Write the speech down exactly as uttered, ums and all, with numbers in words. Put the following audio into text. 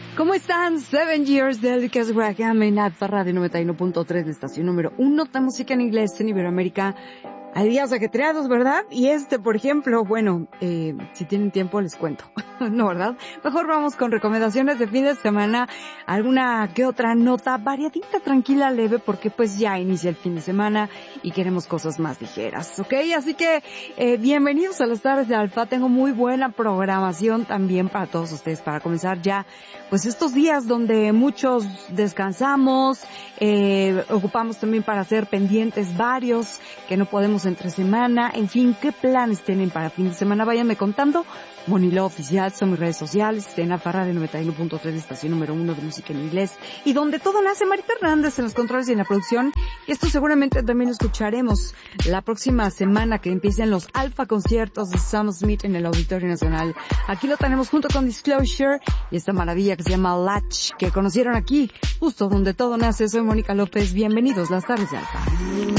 ¿Cómo están? Seven Years de Lucas Graham en Alfa Radio noventa y uno punto tres de estación número uno de música en inglés en Iberoamérica. Hay días ajetreados, ¿verdad? Y este, por ejemplo, bueno, eh, si tienen tiempo les cuento. No, ¿verdad? Mejor vamos con recomendaciones de fin de semana, alguna que otra nota variadita, tranquila, leve, porque pues ya inicia el fin de semana y queremos cosas más ligeras, ¿ok? Así que, eh, bienvenidos a las tardes de Alfa. Tengo muy buena programación también para todos ustedes, para comenzar ya, pues estos días donde muchos descansamos, eh, ocupamos también para hacer pendientes varios que no podemos entre semana. En fin, ¿qué planes tienen para fin de semana? Váyanme contando. Monilo Oficial son mis redes sociales, en Alfa Radio noventa y uno punto tres de estación número uno de música en inglés, y donde todo nace, Marita Hernández en los controles y en la producción. Y esto seguramente también lo escucharemos la próxima semana que empiecen los Alfa conciertos de Sam Smith en el Auditorio Nacional. Aquí lo tenemos junto con Disclosure y esta maravilla que se llama Latch, que conocieron aquí, justo donde todo nace. Soy Mónica López, bienvenidos las tardes de Alfa.